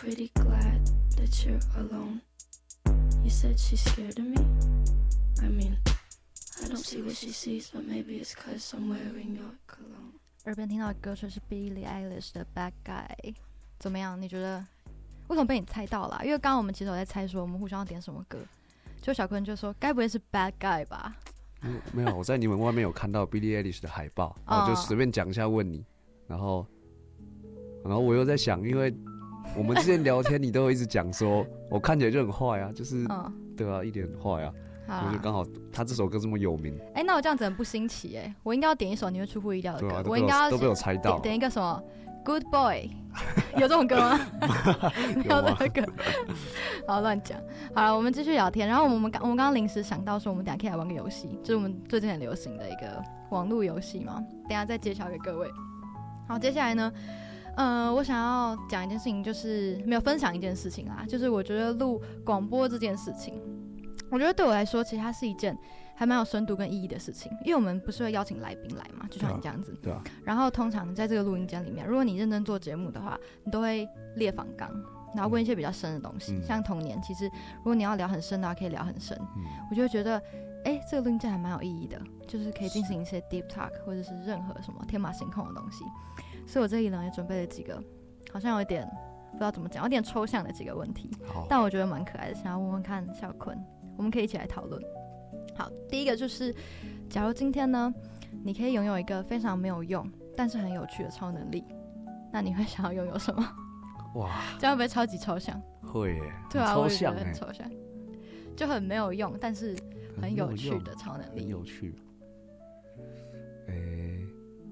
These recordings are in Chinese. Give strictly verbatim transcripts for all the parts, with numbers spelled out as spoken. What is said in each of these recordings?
pretty glad that you're alone. You said she's scared of me? I mean, I don't see what she sees, but maybe it's 'cause I'm wearing your cologne. 耳边听到的歌曲是 Billie Eilish 的 Bad Guy， 怎么样？你觉得为什么被你猜到啦？因为刚刚我们其实有在猜说我们互相要点什么歌，就小坤就说该不会是 Bad Guy 吧？ 嗯、没有，我在你们外面有看到 Billie Eilish 的海报，然后就随便讲一下问你，然后然后我又在想，因为我们之前聊天你都有一直讲说我看起来就很坏啊，就是、嗯、对啊，一点很坏啊。我就刚好他这首歌这么有名， 哎、欸，那我这样子很不新奇哎、欸，我应该要点一首你会出乎意料的歌， 啊、 我应该要都被我猜到， 点一个什么 Good Boy， 有这种歌吗？没有这个歌，好乱讲。好了，我们继续聊天。然后我们刚我们刚刚临时想到说，我们等一下可以来玩个游戏，就是我们最近很流行的一个网络游戏嘛，等一下再揭晓给各位。好，接下来呢，呃，我想要讲一件事情，就是没有分享一件事情啦，就是我觉得录广播这件事情。我觉得对我来说，其实它是一件还蛮有深度跟意义的事情，因为我们不是会邀请来宾来嘛，就像你这样子。 对啊。 然后通常在这个录音间里面，如果你认真做节目的话，你都会列访纲，然后问一些比较深的东西。嗯、像童年，其实如果你要聊很深的话，可以聊很深。嗯、我就会觉得，哎，这个录音间还蛮有意义的，就是可以进行一些 deep talk 或者是任何什么天马行空的东西。所以我这里呢也准备了几个，好像有一点不知道怎么讲，有点抽象的几个问题，但我觉得蛮可爱的，想要问问看小坤。我们可以一起来讨论。好，第一个就是，假如今天呢，你可以拥有一个非常没有用但是很有趣的超能力，那你会想要拥有什么？哇，这样会不会超级抽象？ 会耶， 对啊， 抽象我也觉得很抽象，就很没有用但是很有趣的超能力， 很有趣。诶、欸，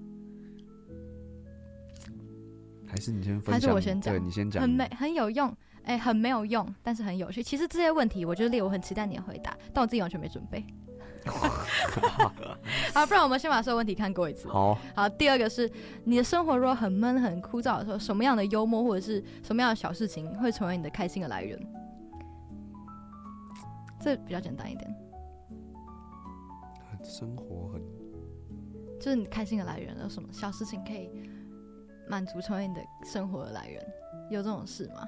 还是你先分享？ 还是我先讲？ 对，你先讲。 很没很有用。哎、欸，很没有用，但是很有趣。其实这些问题，我觉得列我很期待你的回答，但我自己完全没准备。好，不然我们先把所有问题看过一次。 好， 好。第二个是，你的生活如果很闷、很枯燥的时候，什么样的幽默或者是什么样的小事情会成为你的开心的来源？这比较简单一点。 生活很， 就是你开心的来源，有什么小事情可以满足成为你的生活的来源？有这种事吗？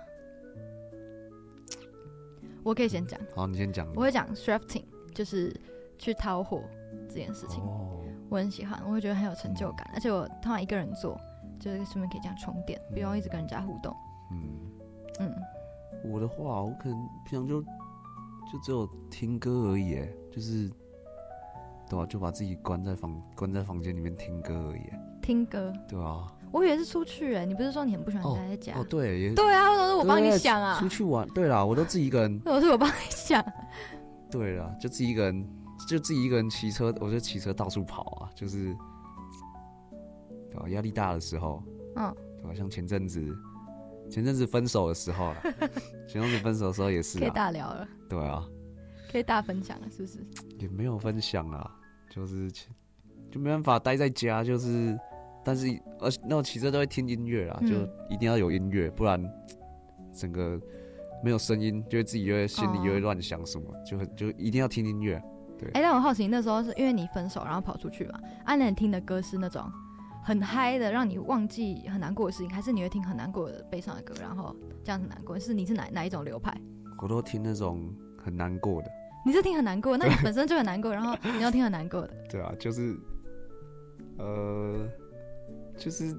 我可以先讲。 好，你先讲。 我会讲 thrifting， 就是去淘货这件事情。哦，我很喜欢，我会觉得很有成就感，嗯、而且我通常一个人做，就是顺便可以这样充电，不用一直跟人家互动。嗯嗯。我的话，我可能平常就就只有听歌而已，就是对啊，就把自己关在房关在房间里面听歌而已。听歌。 对啊。 我以为是出去哎，你不是说你很不喜欢待在家？ 哦，哦对，也对啊，为什么是我帮你想啊？ 出去玩，对啦，我都自己一个人。 为什么是我帮你想？ 对啦，就自己一个人，就自己一个人骑车，我就骑车到处跑啊，就是对吧？压力大的时候，嗯，对吧？像前阵子，前阵子分手的时候啦，前阵子分手的时候也是、啊， 可以大聊了。 对啊， 可以大分享了，是不是？ 也没有分享啊，就是就没办法待在家，就是。但是，而那我骑车都会听音乐啦、嗯，就一定要有音乐，不然整个没有声音，就会自己就会心里就会乱想什么，哦、就就一定要听音乐。对。 哎、欸，但我好奇，那时候是因为你分手，然后跑出去嘛？啊，那你听的歌是那种很嗨的，让你忘记很难过的事情，还是你会听很难过的、悲伤的歌，然后这样很难过？是你是哪哪一种流派？ 我都听那种很难过的。 你是听很难过？那你本身就很难过，然后你要听很难过的。 对啊，就是呃。就是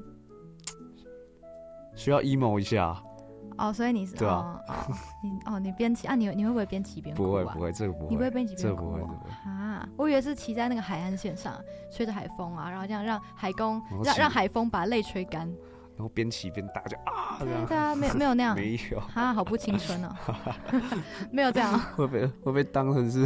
需要 emo 一下哦，所以你是对啊， 哦，哦你哦你边骑啊，你你会不会边骑边哭啊？ 不会不会，这个不会， 你不会边骑边哭、啊， 这不会啊？我以为是骑在那个海岸线上，吹着海风啊，然后这样让海风让让海风把泪吹干， 然后边骑边大叫啊， 对对啊，没有没有那样， 没有啊，好不青春哦，没有这样， 会被会被当成是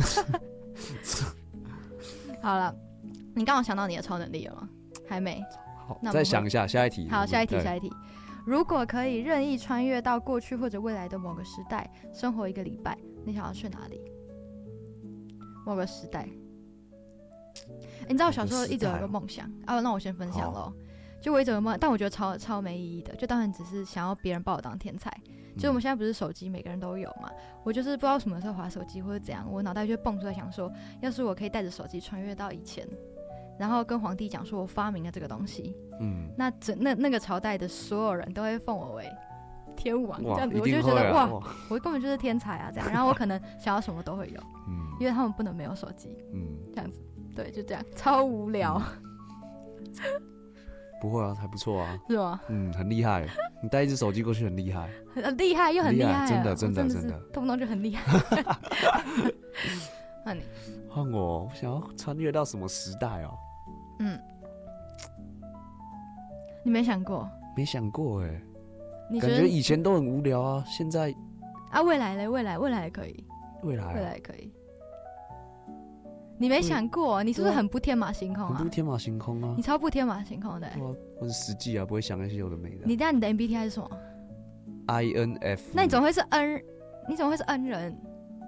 好了，你刚好想到你的超能力了吗？还没。 好，再想一下下一题。 好，下一题，下一题。如果可以任意穿越到过去或者未来的某个时代，生活一个礼拜，你想要去哪里？某个时代。欸、你知道我小时候一直有一个梦想啊，那我先分享咯。就我一直有梦，但我觉得超超没意义的，就当然只是想要别人把我当天才。就我们现在不是手机每个人都有嘛，我就是不知道什么时候滑手机或者怎样，我脑袋就会蹦出来想说，要是我可以带着手机穿越到以前。然后跟皇帝讲说，我发明了这个东西，嗯，那整那那个朝代的所有人都会奉我为天王这样子，我就觉得、 啊、 哇，我根本就是天才啊这样。然后我可能想要什么都会有，嗯，因为他们不能没有手机，嗯，这样子，对，就这样，超无聊。 嗯、不会啊，还不错啊， 是吗？ 嗯，很厉害，你带一只手机过去很厉害， 很厉害又很厉害， 真的真的真的， 动不动就很厉害。那你换我，我想要穿越到什么时代哦？嗯， 你没想过？ 没想过哎、欸， 你感觉以前都很无聊啊，现在啊，未来嘞，未来未来也可以， 未来、啊、 未来也可以。你没想过？你是不是很不天马行空啊？ 很不天马行空啊！ 你超不天马行空的、欸。 对啊，我很实际啊，不会想那些有的没的。 你那你的 M B T I 是什么 ？I N F。 那你总会是 N， 你总会是 N 人。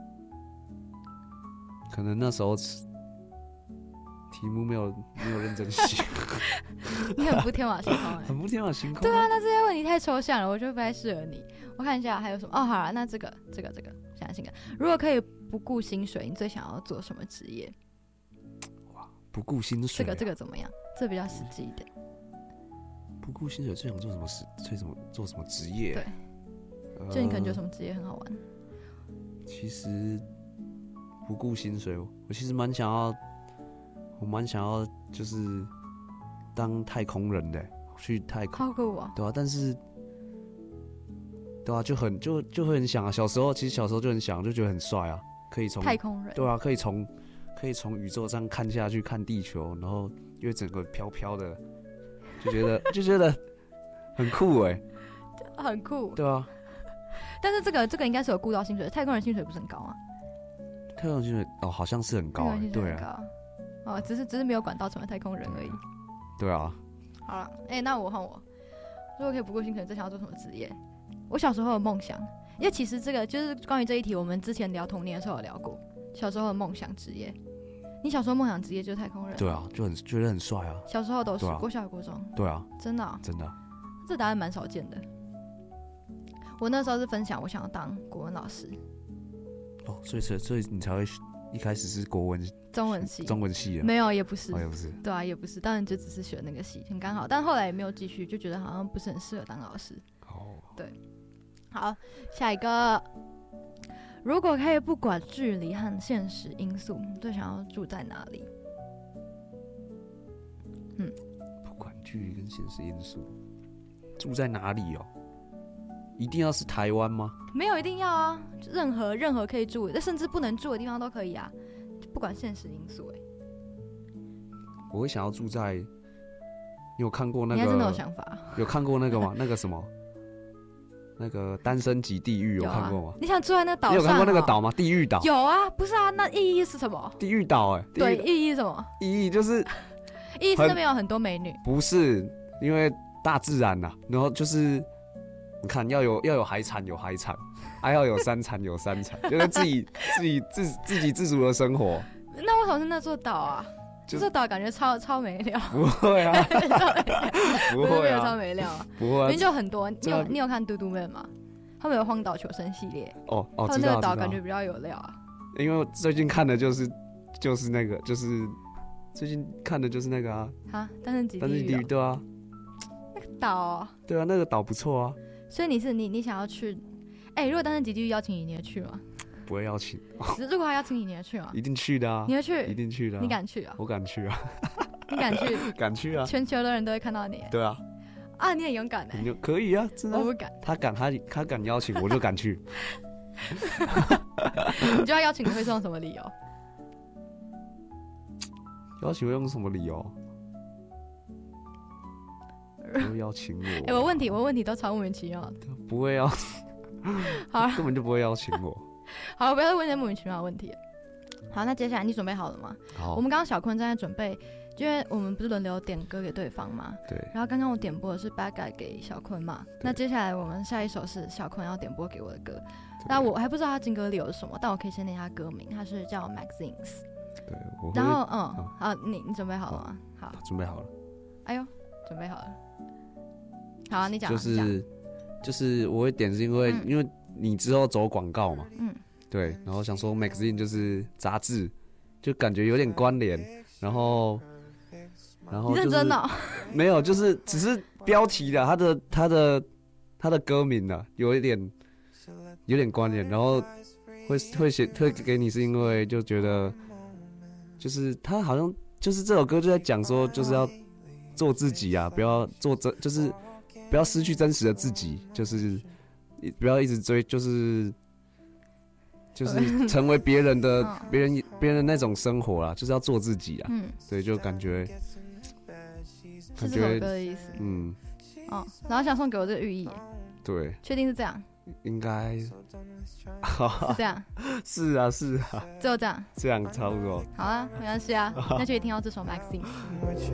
可能那时候题目没有没有认真写。 你很不天马行空、欸， 很不天马行空、啊。 对啊，那这些问题太抽象了，我觉得不太适合你。我看一下还有什么哦，好了，那这个这个这个，想想看，如果可以不顾薪水，你最想要做什么职业？ 哇，不顾薪水、啊， 这个这个怎么样？这比较实际一点。 不顾薪水最想做什么事？最什么做什么职业？ 对，呃、就你可能觉得什么职业很好玩？ 其实不顾薪水，我其实蛮想要，我蛮想要就是当太空人的，去太空。 好酷啊！ 对啊，但是。对啊，就很就就会很想啊。小时候其实小时候就很想，就觉得很帅啊，可以从太空人。 对啊，可以从可以从宇宙上看下去，看地球，然后因为整个飘飘的，就觉得就觉得很酷哎、 欸，很酷。 对啊， 但是这个这个应该是有顾到薪水，太空人薪水不是很高啊？ 太空人薪水哦，好像是很高、欸，对啊， 哦，只是只是没有管道成为太空人而已。 对啊。 好了，哎、欸，那我换我，如果可以不顾薪水，最想要做什么职业？我小时候的梦想，因为其实这个就是关于这一题，我们之前聊童年的时候有聊过，小时候的梦想职业。你小时候梦想职业就是太空人？ 对啊，就很觉得很帅啊。 小时候都是， 啊、 国小国中。 对啊， 真的、喔、 真的。 这答案蛮少见的。我那时候是分享我想要当国文老师。 哦，所以所以你才会一开始是国文中文系中文系啊？ 没有，也不是、 哦，也不是。 对啊，也不是，当然就只是选那个系，很刚好。但后来也没有继续，就觉得好像不是很适合当老师。 哦， 对。好，下一个，如果可以不管距离和现实因素，你最想要住在哪里？ 嗯，不管距离跟现实因素，住在哪里哦？一定要是台湾吗？ 没有一定要啊，任何任何可以住，甚至不能住的地方都可以啊，不管现实因素、欸。 我会想要住在，你有看过那个？ 你还真的有想法？ 有看过那个吗？那个什么？那个单身即地狱有看过吗？ 啊、你想住在那岛上、喔？ 你有看过那个岛吗？地狱岛。 有啊，不是啊，那意义是什么？ 地狱岛哎、欸， 对，意义是什么？ 意义就是意义是那边有很多美女。 不是，因为大自然呐、啊，然后就是你看要有要有海产有海产，还、啊、要有山产有山产，就是自己自己自自给自足的生活。 那为什么是那座岛啊？这座岛感觉超超没料。 不会啊，不会啊， 超没料啊， 不会、啊。 明明就很多，你有你有看嘟嘟妹吗？他们有荒岛求生系列。 哦哦， 他们那个岛感觉比较有料啊。 因为最近看的就是就是那个就是最近看的就是那个啊。 哈，单身即地狱。 单身即地狱对啊。 那个岛、喔。 对啊，那个岛不错啊。 所以你是你你想要去？哎、欸，如果单身即地狱邀请你，你会去吗？ 不会邀请。 如果他邀请你，你会去吗？ 一定去的啊！ 你会去？ 一定去的、啊。 你敢去啊？ 我敢去啊！ 你敢去？ 敢去啊！ 全球的人都会看到你。 对啊。 啊，你很勇敢哎！ 你可以啊，真的。 我不敢。 他敢，他他敢邀请，我就敢去。 你就要邀请，你会用什么理由？ 邀请会用什么理由？不会邀请我。哎、 欸，我问题，我问题都超莫名其妙。 不会邀。 好， 根本就不会邀请我。 好，不要再问一些莫名其妙的问题。好，那接下来你准备好了吗？ 好。 我们刚刚小坤正在准备，因为我们不是轮流点歌给对方吗？ 对。 然后刚刚我点播的是 Bad Guy 给小坤嘛，那接下来我们下一首是小坤要点播给我的歌。那我还不知道他金歌里有什么，但我可以先念他歌名，他是叫 Magazines。 对。我然后嗯，好，好你你准备好了吗？好。 准备好了。 哎呦，准备好了。好、啊，你讲。 就是就是我会点是因为、嗯、因为你之后走广告嘛。嗯。对，然后想说 magazine 就是杂志，就感觉有点关联，然后，然后、就是、 你认真的、哦？ 没有，就是只是标题的，它的它的他的歌名呢、啊、有一点有点关联，然后会会写会给你是因为就觉得就是他好像就是这首歌就在讲说就是要做自己啊，不要做真就是不要失去真实的自己，就是不要一直追就是就是成为别人的别人别人的那种生活啦，就是要做自己啊。嗯，对，就感觉是这首歌的意思。 嗯， 哦，然后想送给我这个寓意。 对， 确定是这样？ 应该是这样。 是啊，是啊， 只有这样。 这样差不多。 好啊，没关系啊，那就可以听到这首《Maxine》。